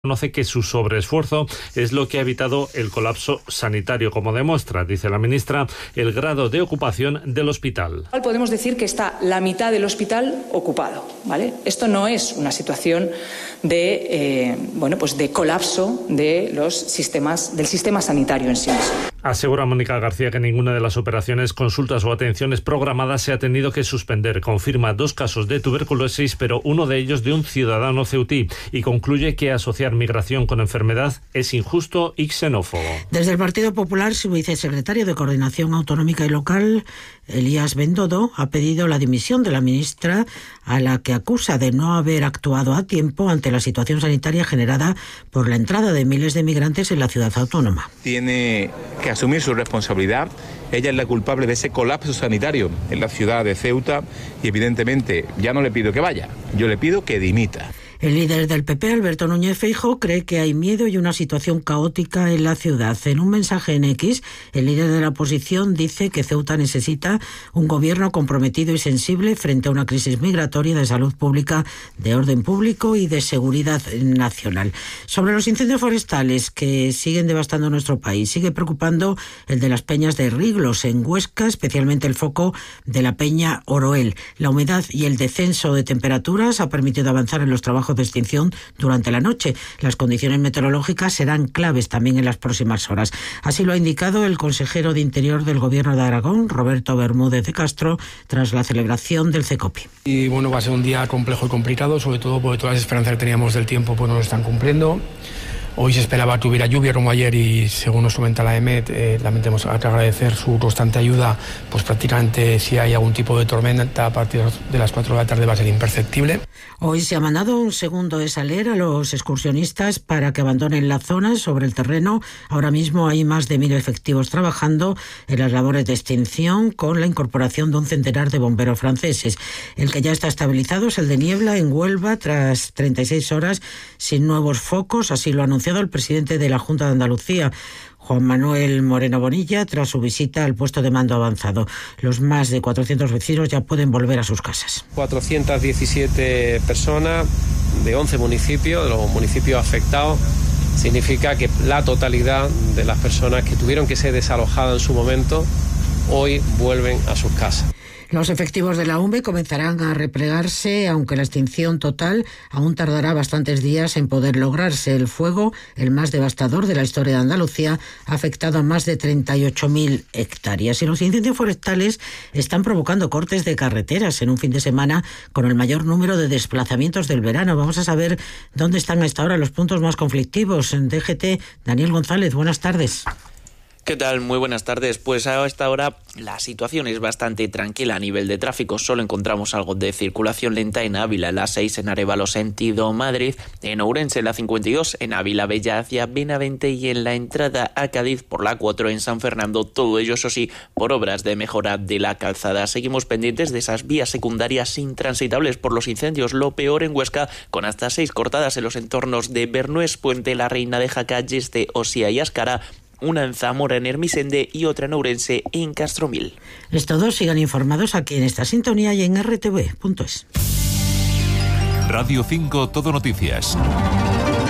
Conoce que su sobreesfuerzo es lo que ha evitado el colapso sanitario, como demuestra, dice la ministra, el grado de ocupación del hospital. Podemos decir que está la mitad del hospital ocupado, ¿vale? Esto no es una situación de colapso de del sistema sanitario en sí mismo. Asegura Mónica García que ninguna de las operaciones, consultas o atenciones programadas se ha tenido que suspender. Confirma 2 casos de tuberculosis, pero uno de ellos de un ciudadano ceutí, y concluye que asociar migración con enfermedad es injusto y xenófobo. Desde el Partido Popular, su vicesecretario de Coordinación Autonómica y Local, Elías Bendodo, ha pedido la dimisión de la ministra, a la que acusa de no haber actuado a tiempo ante la situación sanitaria generada por la entrada de miles de migrantes en la ciudad autónoma. Tiene que asumir su responsabilidad. Ella es la culpable de ese colapso sanitario en la ciudad de Ceuta y evidentemente ya no le pido que vaya, yo le pido que dimita. El líder del PP, Alberto Núñez Feijóo, cree que hay miedo y una situación caótica en la ciudad. En un mensaje en X, el líder de la oposición dice que Ceuta necesita un gobierno comprometido y sensible frente a una crisis migratoria, de salud pública, de orden público y de seguridad nacional. Sobre los incendios forestales que siguen devastando nuestro país, sigue preocupando el de las peñas de Riglos en Huesca, especialmente el foco de la peña Oroel. La humedad y el descenso de temperaturas ha permitido avanzar en los trabajos de extinción durante la noche. Las condiciones meteorológicas serán claves también en las próximas horas. Así lo ha indicado el consejero de Interior del Gobierno de Aragón, Roberto Bermúdez de Castro, tras la celebración del CECOPI. Y bueno, va a ser un día complejo y complicado, sobre todo porque todas las esperanzas que teníamos del tiempo pues no lo están cumpliendo. Hoy se esperaba que hubiera lluvia como ayer y según nos comenta la EMET, también tenemos que agradecer su constante ayuda, pues prácticamente si hay algún tipo de tormenta a partir de las 4 de la tarde va a ser imperceptible. Hoy se ha mandado un segundo desaler a los excursionistas para que abandonen la zona sobre el terreno. Ahora mismo hay más de 1.000 efectivos trabajando en las labores de extinción con la incorporación de un centenar de bomberos franceses. El que ya está estabilizado es el de Niebla en Huelva tras 36 horas sin nuevos focos, así lo anunció el presidente de la Junta de Andalucía, Juan Manuel Moreno Bonilla, tras su visita al puesto de mando avanzado. Los más de 400 vecinos ya pueden volver a sus casas. 417 personas de 11 municipios, de los municipios afectados. Significa que la totalidad de las personas que tuvieron que ser desalojadas en su momento, hoy vuelven a sus casas. Los efectivos de la UME comenzarán a replegarse, aunque la extinción total aún tardará bastantes días en poder lograrse. El fuego, el más devastador de la historia de Andalucía, ha afectado a más de 38.000 hectáreas. Y los incendios forestales están provocando cortes de carreteras en un fin de semana con el mayor número de desplazamientos del verano. Vamos a saber dónde están a esta hora los puntos más conflictivos. En DGT, Daniel González, buenas tardes. ¿Qué tal? Muy buenas tardes. Pues a esta hora la situación es bastante tranquila a nivel de tráfico. Solo encontramos algo de circulación lenta en Ávila, la 6 en Arévalo sentido Madrid, en Ourense la 52, en Ávila Bella hacia Benavente y en la entrada a Cádiz por la 4 en San Fernando. Todo ello, eso sí, por obras de mejora de la calzada. Seguimos pendientes de esas vías secundarias intransitables por los incendios. Lo peor en Huesca, con hasta 6 cortadas en los entornos de Bernués, Puente la Reina de Jaca, Yeste, Osía y Ascara, una en Zamora, en Hermisende y otra en Ourense, en Castromil. Estos dos sigan informados aquí en esta sintonía y en rtv.es. Radio 5 Todo Noticias.